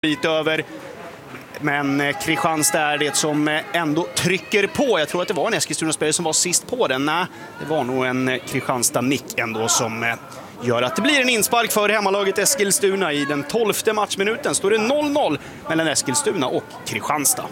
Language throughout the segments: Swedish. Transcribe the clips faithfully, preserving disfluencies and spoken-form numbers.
bit över. Men Kristianstad är det som ändå trycker på. Jag tror att det var en Eskilstuna-spelare som var sist på den. Nej, det var nog en Kristianstad-nick ändå som gör att det blir en inspark för hemmalaget Eskilstuna. I den tolfte matchminuten står det noll noll mellan Eskilstuna och Kristianstad.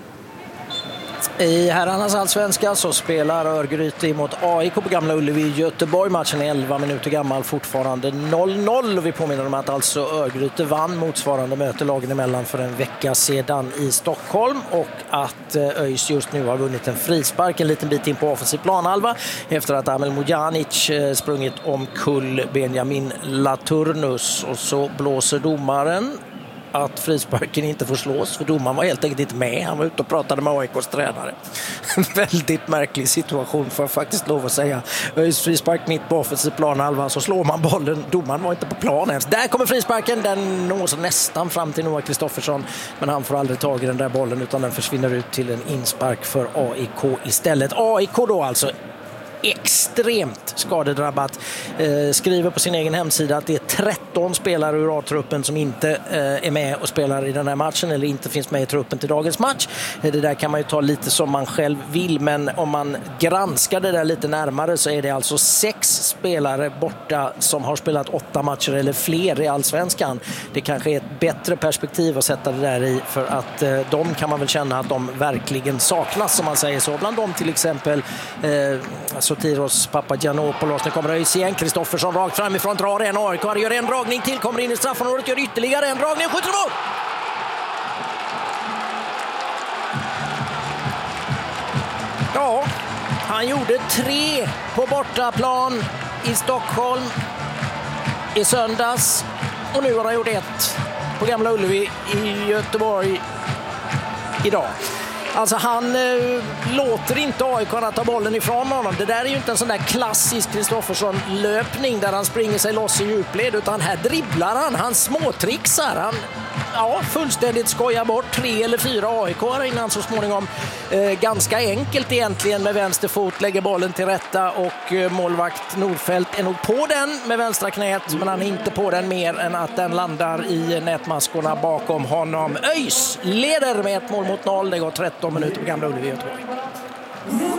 I herrarnas allsvenska så spelar Örgryte mot A I K på Gamla Ullevi i Göteborg. Matchen är elva minuter gammal, fortfarande noll noll. Vi påminner om att alltså Örgryte vann motsvarande möte lagen emellan för en vecka sedan i Stockholm. Och att ÖIS just nu har vunnit en frispark en liten bit in på offensiv planhalva efter att Amel Mojanic sprungit omkull Benjamin Laturnus. Och så blåser domaren att frisparken inte får slås, för domaren var helt enkelt inte med. Han var ute och pratade med A I K:s tränare. En väldigt märklig situation, för att faktiskt lov att säga. ÖIS frispark mitt på offensiv planhalva, så slår man bollen. Domaren var inte på plan ens. Där kommer frisparken, den nås nästan fram till Noah Kristoffersson, men han får aldrig tag i den där bollen, utan den försvinner ut till en inspark för A I K istället. A I K då alltså extremt skadedrabbat. Eh, skriver på sin egen hemsida att det är tretton spelare ur A-truppen som inte eh, är med och spelar i den här matchen, eller inte finns med i truppen till dagens match. Eh, det där kan man ju ta lite som man själv vill, men om man granskar det där lite närmare så är det alltså sex spelare borta som har spelat åtta matcher eller fler i allsvenskan. Det kanske är ett bättre perspektiv att sätta det där i, för att eh, de kan man väl känna att de verkligen saknas, som man säger så. Bland dem till exempel eh, Sotiros Papagiannopoulos. Nu kommer ÖIS igen. Kristoffersson rakt framifrån, drar en A I K, gör en dragning till, kommer in i straffområdet, gör ytterligare en dragning, skjuter mål! Ja, han gjorde tre på bortaplan i Stockholm i söndags, och nu har han gjort ett på Gamla Ullevi i Göteborg idag. Alltså han eh, låter inte A I K ta bollen ifrån honom. Det där är ju inte en sån där klassisk Kristoffersson-löpning där han springer sig loss i djupled, utan här dribblar han, han småtrixar, han ja, fullständigt skojar bort tre eller fyra A I K innan så småningom eh, ganska enkelt egentligen med vänster fot lägger bollen till rätta, och eh, målvakt Nordfeldt är nog på den med vänstra knät, men han är inte på den mer än att den landar i nätmaskorna bakom honom. ÖIS leder med ett mål mot noll. Det går tretton minuter på Gamla Ullevi i Göteborg.